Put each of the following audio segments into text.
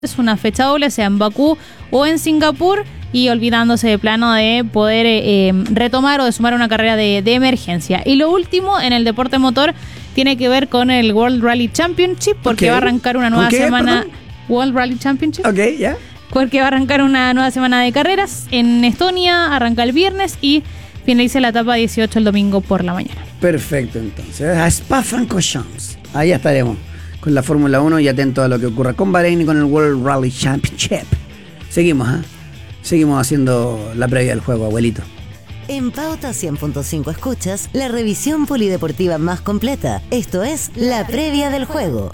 Es una fecha doble, sea en Bakú o en Singapur, y olvidándose de plano de poder retomar o de sumar una carrera de emergencia. Y lo último en el deporte motor tiene que ver con el World Rally Championship, porque va a arrancar una nueva semana. Perdón. World Rally Championship. Ok, ya. Yeah. Porque va a arrancar una nueva semana de carreras en Estonia, arranca el viernes y finaliza la etapa 18 el domingo por la mañana. Perfecto, entonces. A Spa-Francorchamps. Ahí estaremos con la Fórmula 1 y atento a lo que ocurra con Bahrein y con el World Rally Championship. Seguimos, Seguimos haciendo la previa del juego, abuelito. En Pauta 100.5 escuchas la revisión polideportiva más completa. Esto es la previa del juego.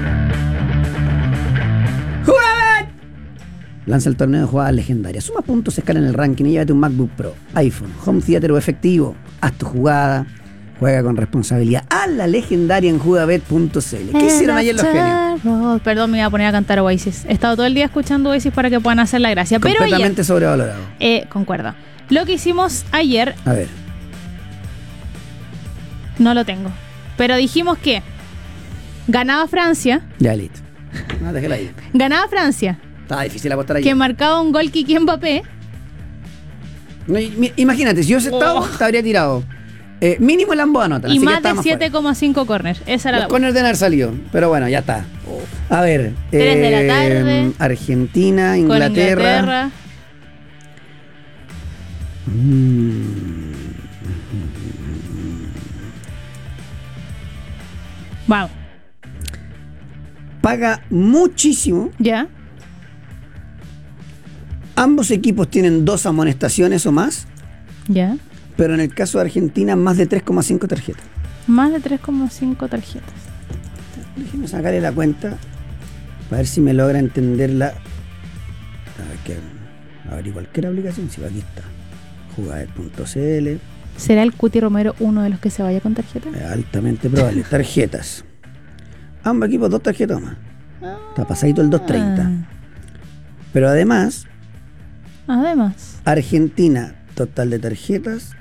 ¡Jugaban! Lanza el torneo de jugadas legendarias. Suma puntos, escala en el ranking y llévate un MacBook Pro, iPhone, Home Theater o efectivo. Haz tu jugada. Juega con responsabilidad. A la legendaria en jugabet.cl. ¿Qué hicieron ayer los genios? Perdón, me iba a poner a cantar Oasis. He estado todo el día escuchando Oasis para que puedan hacer la gracia. Completamente pero ayer, sobrevalorado. Concuerdo. Lo que hicimos ayer... A ver. No lo tengo. Pero dijimos que ganaba Francia. Ya, listo. No, déjela ahí. Ganaba Francia. Estaba difícil apostar ayer. Que marcaba un gol Kiki Mbappé. No, imagínate, si yo estaba, te habría tirado. Mínimo el ambos anotan. Y más de 7,5 corners. Esa era los corners deben haber salido. Pero bueno, ya está. A ver. 3 de la tarde. Argentina, Inglaterra. Wow. Paga muchísimo. Ya. Ambos equipos tienen 2 amonestaciones o más. Ya. Pero en el caso de Argentina, más de 3,5 tarjetas. Más de 3,5 tarjetas. Déjeme sacarle la cuenta para ver si me logra entenderla. A ver, cualquier aplicación, si aquí está. Jugadet.cl. ¿Será el Cuti Romero uno de los que se vaya con tarjeta? Altamente probable. Tarjetas. Ambos equipos 2 tarjetas más. Está pasadito el 2.30. Pero además, Argentina, total de tarjetas,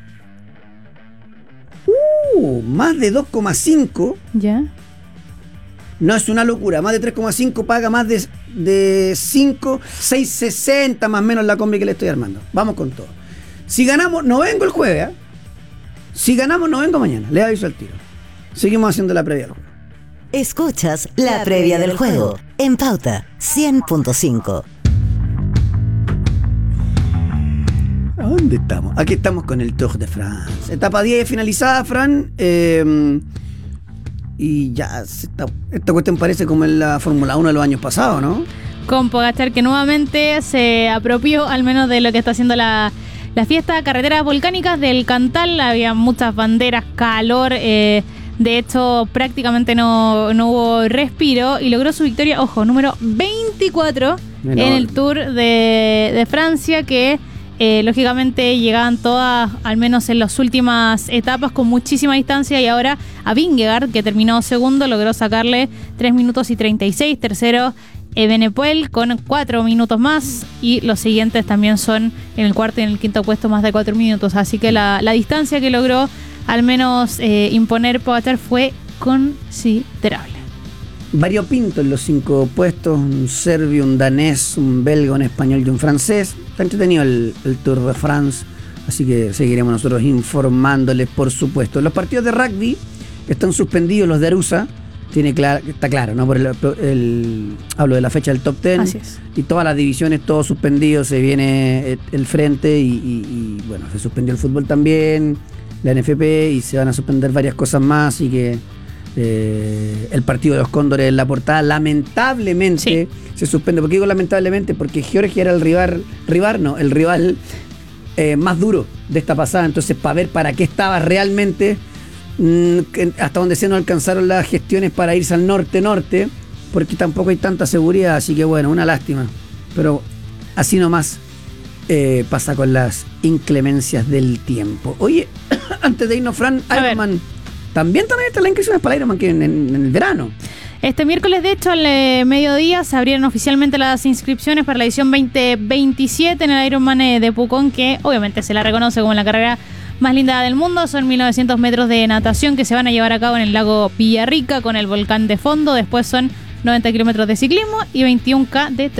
más de 2,5. Ya. No es una locura. Más de 3,5 paga más de 5, 6,60 más o menos la combi que le estoy armando. Vamos con todo. Si ganamos, no vengo el jueves. Si ganamos, no vengo mañana. Le aviso al tiro. Seguimos haciendo la previa del juego. Escuchas la previa del juego en Pauta 100.5. ¿A dónde estamos? Aquí estamos con el Tour de France. Etapa 10 finalizada, Fran. Y ya esta cuestión parece como en la Fórmula 1 de los años pasados, ¿no? Con Pogačar, que nuevamente se apropió al menos de lo que está haciendo la fiesta Carreteras Volcánicas del Cantal. Había muchas banderas, calor. De hecho, prácticamente no hubo respiro y logró su victoria, ojo, número 24 en el Tour de Francia, que lógicamente llegaban todas, al menos en las últimas etapas, con muchísima distancia, y ahora a Vingegaard, que terminó segundo, logró sacarle 3 minutos y 36, tercero Evenepoel con 4 minutos más, y los siguientes también son en el cuarto y en el quinto puesto más de 4 minutos, así que la distancia que logró al menos imponer Pogačar fue considerable. Variopinto en los 5 puestos, un serbio, un danés, un belga, un español y un francés. Está entretenido el Tour de France, así que seguiremos nosotros informándoles, por supuesto. Los partidos de rugby están suspendidos, los de Arusa, está claro, ¿no? Por hablo de la fecha del top 10. Así es. Y todas las divisiones, todo suspendido, se viene el frente y bueno, se suspendió el fútbol también, la NFP, y se van a suspender varias cosas más, así que el partido de los Cóndores en la portada lamentablemente se suspende. ¿Por qué digo lamentablemente? Porque Georgia era el rival más duro de esta pasada. Entonces, para ver para qué estaba realmente, hasta donde se no alcanzaron las gestiones para irse al norte, porque tampoco hay tanta seguridad. Así que bueno, una lástima, pero así nomás pasa con las inclemencias del tiempo. Oye, antes de irnos, Fran, Ironman, también están las inscripciones para Ironman, que en el verano. Este miércoles, de hecho, al mediodía se abrieron oficialmente las inscripciones para la edición 2027 en el Ironman de Pucón, que obviamente se la reconoce como la carrera más linda del mundo. Son 1900 metros de natación que se van a llevar a cabo en el lago Villarrica con el volcán de fondo. Después son 90 kilómetros de ciclismo y 21K de